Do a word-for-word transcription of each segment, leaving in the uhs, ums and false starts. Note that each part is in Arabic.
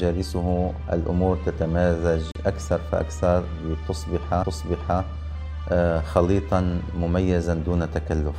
تجالسه الأمور تتمازج أكثر فأكثر لتصبح تصبح خليطا مميزا دون تكلف.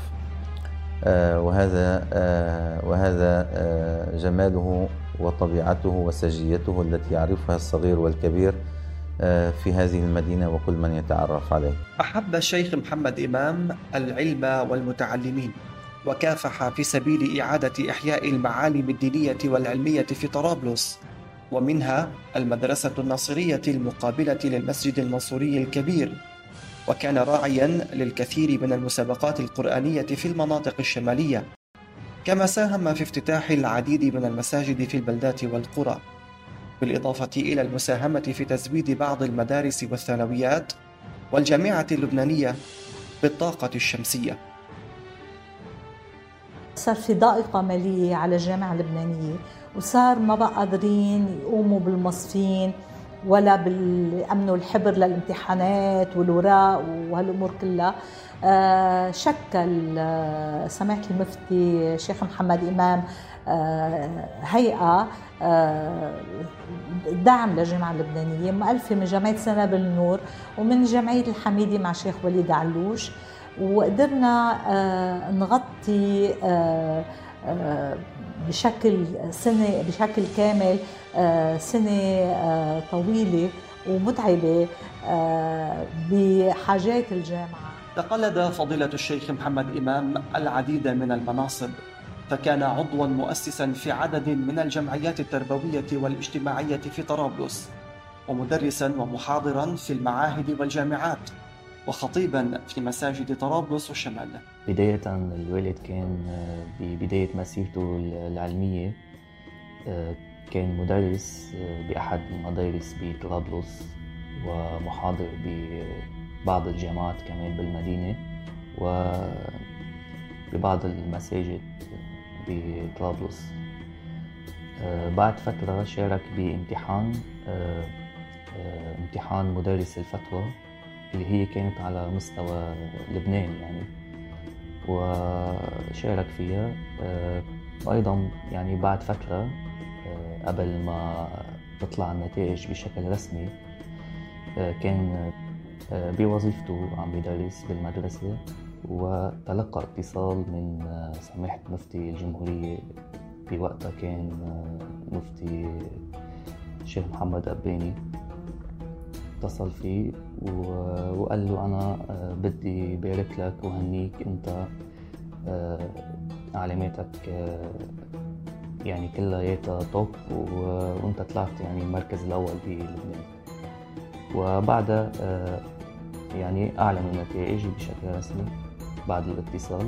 وهذا وهذا جماله وطبيعته وسجيته التي يعرفها الصغير والكبير في هذه المدينة وكل من يتعرف عليه. أحب الشيخ محمد إمام العلم والمتعلمين، وكافح في سبيل إعادة إحياء المعالم الدينية والعلمية في طرابلس، ومنها المدرسة الناصرية المقابلة للمسجد المنصوري الكبير، وكان راعيا للكثير من المسابقات القرآنية في المناطق الشمالية، كما ساهم في افتتاح العديد من المساجد في البلدات والقرى، بالإضافة إلى المساهمة في تزويد بعض المدارس والثانويات والجامعة اللبنانية بالطاقة الشمسية. صار في ضائقة مالية على الجامعة اللبنانية، وصار ما بقى قادرين يقوموا بالمصفين ولا بالأمن الحبر للامتحانات والوراق وهالأمور كلها. آه شكل آه سماحة المفتي الشيخ محمد إمام آه هيئة آه دعم للجامعة اللبنانية مؤلفة من جمعية سنابل النور ومن جمعية الحميدي مع شيخ وليد علوش، وقدرنا آه نغطي آه آه بشكل سنة بشكل كامل آه سنة آه طويلة ومتعبة آه بحاجات الجامعة. تقلد فضيلة الشيخ محمد إمام العديد من المناصب، فكان عضوا مؤسسا في عدد من الجمعيات التربوية والاجتماعية في طرابلس، ومدرسا ومحاضرا في المعاهد والجامعات، وخطيبا في مساجد طرابلس والشمال. بداية الوالد كان ببداية مسيرته العلمية كان مدرس بأحد المدارس بطرابلس ومحاضر ببعض الجامعات كمان بالمدينة وببعض المساجد بطرابلس. بعد فترة شارك بامتحان امتحان مدرس الفتوى اللي هي كانت على مستوى لبنان يعني، وشارك فيها. وأيضا يعني بعد فترة قبل ما تطلع النتائج بشكل رسمي كان بوظيفته عم يدرس بالمدرسة، وتلقى اتصال من سماحة مفتي الجمهورية بوقتها كان مفتي الشيخ محمد أباني. اتصل فيه وقال له أنا بدي بارك لك وهنيك، أنت علاماتك يعني كلياتها توب وأنت طلعت يعني المركز الأول بلبنان. وبعدها يعني أعلن النتائج بشكل رسمي بعد الاتصال،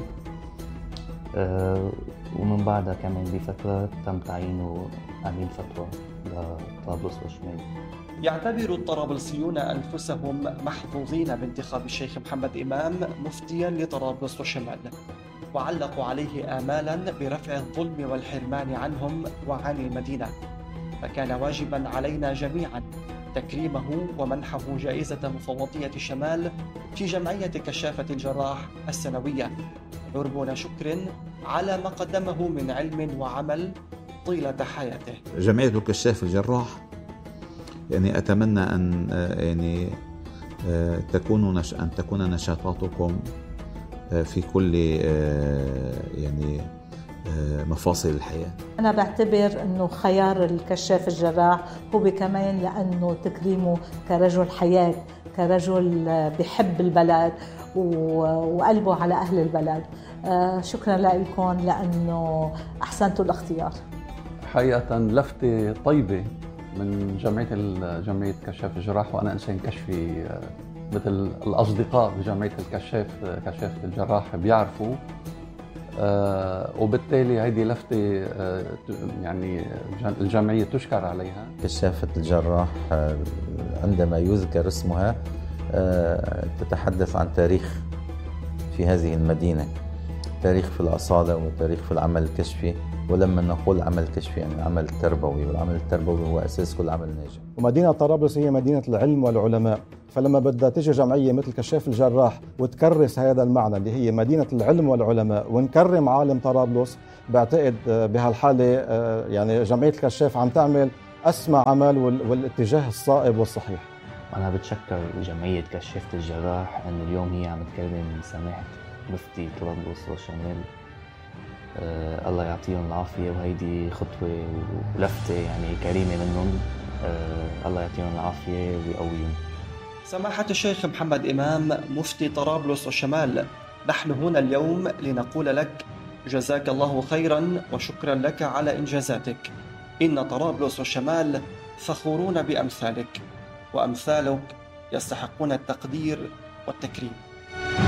ومن بعدها كمان بفترة تم تعيينه أمين فتوى لطرابلس والشمال. يعتبر الطرابلسيون أنفسهم محظوظين بانتخاب الشيخ محمد إمام مفتيا لطرابلس والشمال، وعلقوا عليه آمالا برفع الظلم والحرمان عنهم وعن المدينة، فكان واجبا علينا جميعا تكريمه ومنحه جائزة مفوضية الشمال في جمعية كشافة الجراح السنوية، عربون شكر على ما قدمه من علم وعمل طيلة حياته. جمعية الكشاف الجراح يعني أتمنى أن يعني تكون نش... أن تكون نشاطاتكم في كل يعني مفاصل الحياة. أنا بعتبر أنه خيار الكشاف الجراح هو كمان لأنه تكريمه كرجل حياة، كرجل بحب البلد وقلبه على أهل البلد. شكرا لكم لأنه أحسنتوا الاختيار. حقيقة لفتة طيبة من جمعية جمعية كشاف الجراح، وأنا إنسان كشفي مثل الأصدقاء بجمعية الكشاف كشافة الجراح بيعرفوا، آه وبالتالي هذه لفتة آه يعني الجمعية تشكر عليها. كشافة الجراح آه عندما يذكر اسمها آه تتحدث عن تاريخ في هذه المدينة، تاريخ في الأصالة وتاريخ في العمل الكشفي. ولما نقول عمل كشفي يعني العمل التربوي، والعمل التربوي هو أساس كل عمل ناجح. ومدينة طرابلس هي مدينة العلم والعلماء، فلما بدها تيجي جمعية مثل كشاف الجراح وتكرس هذا المعنى اللي هي مدينة العلم والعلماء ونكرم عالم طرابلس، بعتقد بهالحالة يعني جمعية الكشاف عم تعمل أسمى عمل والاتجاه الصائب والصحيح. أنا بتشكر جمعية كشافة الجراح أن اليوم هي عم تكرم سماحة مفتي طرابلس والشمال. أه الله يعطيهم العافية، وهيدي خطوة ولفتة يعني كريمة منهم. أه الله يعطيهم العافية ويقويهم. سماحة الشيخ محمد إمام مفتي طرابلس والشمال، نحن هنا اليوم لنقول لك جزاك الله خيرا وشكرا لك على إنجازاتك. إن طرابلس والشمال فخورون بأمثالك، وأمثالك يستحقون التقدير والتكريم.